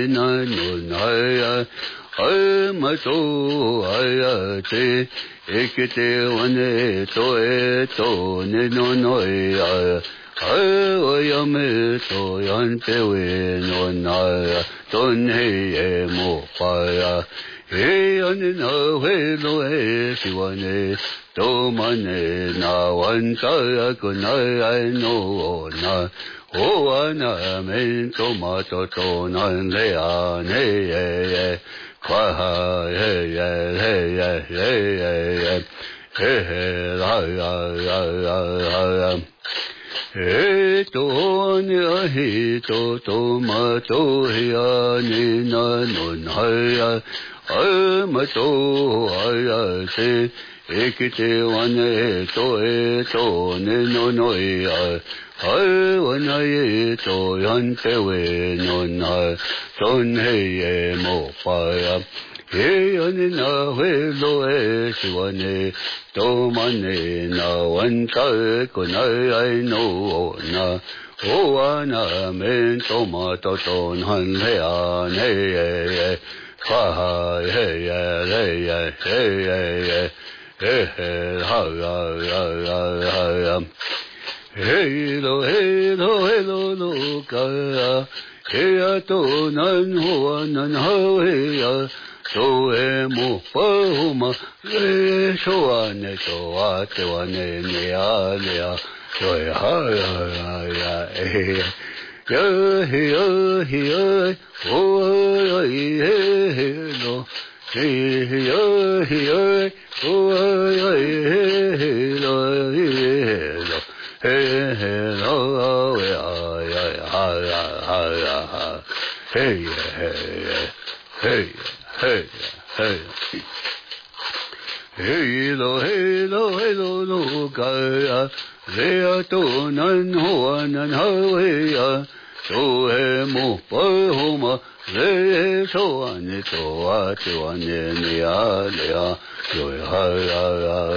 na no na ya ma to ya te ekete wane to ne no no ya ya me to yan te we no na ton he mo pa ya he ane na we lo e si wane to mane na wan ta ko na ai no na o ana men to ma to na le a ne ye kwa ha he ye he la ya he to ma to he ni na no na ya ma to ya se ekite wane to ne no no ya wana ye to yan te we no na ton he ye mo pa ya he ane na we lo e si wane to mane na wan ta ko na ai no na o ana men to ma to han he an he ye ha he ye he ha hey lo lo ka he to nan ho he ya so e mo pa ho ma le so ane to a te wane ne ya so ya he o he lo he o he lo hey lo ya hey lo ka le to nan ho ya so he mo pa ho ma le so ane to a te wane ne ya yo